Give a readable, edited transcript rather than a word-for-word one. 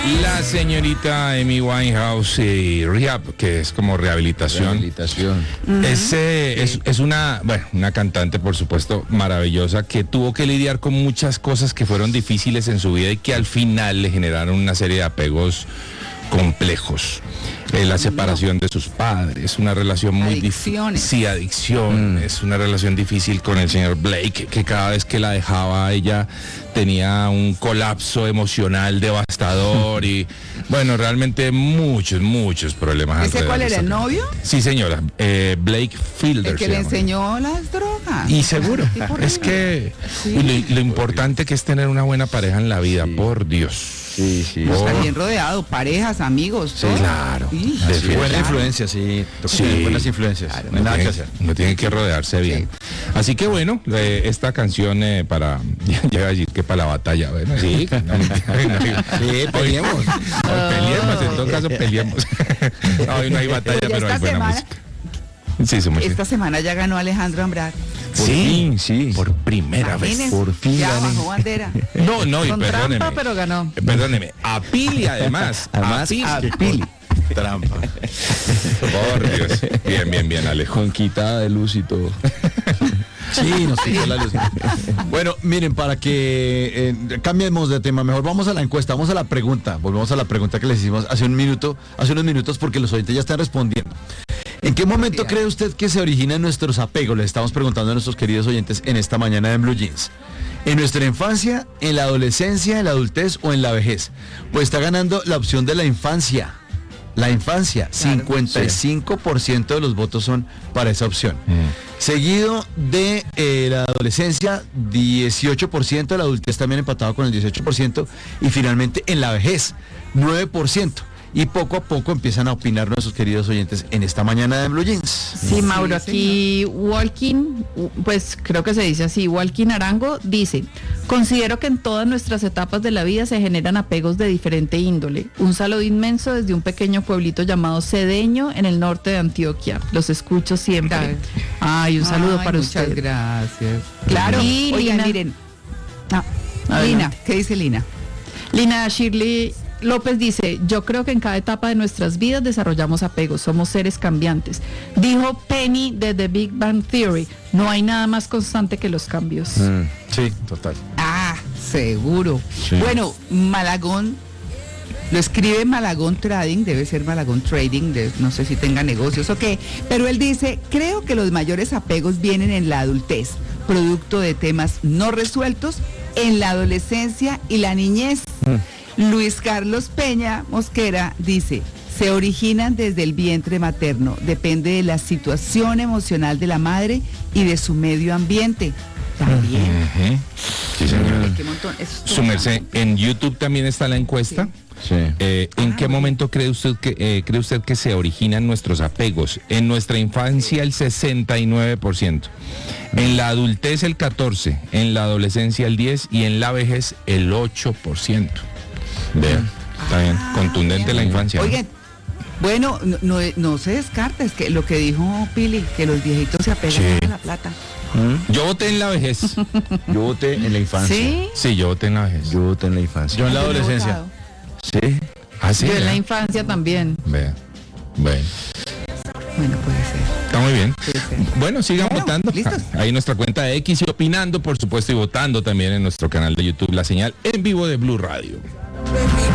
La señorita Amy Winehouse y Rehab, que es como rehabilitación. Es una cantante, por supuesto, maravillosa, que tuvo que lidiar con muchas cosas que fueron difíciles en su vida y que al final le generaron una serie de apegos complejos. La separación de sus padres, una relación muy difícil. Sí, adicción. Es una relación difícil con el señor Blake, que cada vez que la dejaba ella tenía un colapso emocional devastador y bueno, realmente muchos problemas. ¿Ese cuál era, el novio? Sí, señora, Blake Fielder. El que le enseñó las drogas. Y seguro, es que lo importante que es tener una buena pareja en la vida, por Dios. Sí. Está bien rodeado, parejas, amigos. Sí, claro. Sí. Buena influencia, buenas influencias. Claro, no hay nada que hacer. Uno tiene que rodearse bien. Sí. Así que bueno, esta canción para, ya iba a decir que para la batalla, ¿verdad? Sí, peleemos. Peleemos, en todo caso peleemos. No, hoy no hay batalla, pero hay buena música. Sí, esta semana ya ganó Alejandro Ambrar. Sí. Por primera vez. Por fin. Ya bajó bandera. No, y con perdóneme. trampa, pero ganó. Perdóneme. A Pili, además. A Pili. Trampa. Por Dios. Bien, Alejo. Con quitada de luz y todo. Sí, nos quitó la luz. Bueno, miren, para que cambiemos de tema, mejor vamos a la encuesta, vamos a la pregunta. Volvemos a la pregunta que les hicimos hace unos minutos, porque los oyentes ya están respondiendo. ¿En qué momento cree usted que se originan nuestros apegos? Les estamos preguntando a nuestros queridos oyentes en esta mañana en Blue Jeans. ¿En nuestra infancia, en la adolescencia, en la adultez o en la vejez? Pues está ganando la opción de la infancia. La infancia, claro, 55% de los votos son para esa opción. Seguido de la adolescencia, 18%, la adultez también empatado con el 18%, y finalmente en la vejez, 9%. Y poco a poco empiezan a opinar nuestros queridos oyentes en esta mañana de Blue Jeans. Sí, Mauro, aquí Walking, pues creo que se dice así, Walking Arango dice: considero que en todas nuestras etapas de la vida se generan apegos de diferente índole. Un saludo inmenso desde un pequeño pueblito llamado Cedeño, en el norte de Antioquia. Los escucho siempre. Ay, un saludo para usted. Muchas gracias. Claro, y oigan, miren. Lina, ¿qué dice Lina? Lina Shirley López dice: yo creo que en cada etapa de nuestras vidas desarrollamos apegos, somos seres cambiantes. Dijo Penny de The Big Bang Theory: no hay nada más constante que los cambios. Sí, total. Seguro. Sí. Bueno, Malagón, lo escribe Malagón Trading, debe ser Malagón Trading, no sé si tenga negocios o qué, pero él dice: creo que los mayores apegos vienen en la adultez, producto de temas no resueltos en la adolescencia y la niñez. Luis Carlos Peña Mosquera dice: se originan desde el vientre materno, depende de la situación emocional de la madre y de su medio ambiente. También. Sí, señora. Su merced, en YouTube también está la encuesta. Sí. ¿En qué momento cree usted que se originan nuestros apegos? En nuestra infancia el 69%, en la adultez el 14%, en la adolescencia el 10% y en la vejez el 8%. Vean, está bien, contundente bien. La infancia. Oigan, bueno, no se descarta, es que lo que dijo Pili, que los viejitos se apegan a la plata. Yo voté en la vejez. Yo voté en la infancia. Sí, yo voté en la vejez. Yo voté en la infancia. Yo en la adolescencia. Sí. Sí, yo en la infancia también. Vean. Bueno, puede ser. Está muy bien. Bueno, sigan votando. ¿Listos? Ahí nuestra cuenta de X y opinando, por supuesto, y votando también en nuestro canal de YouTube, La Señal en Vivo de Blue Radio.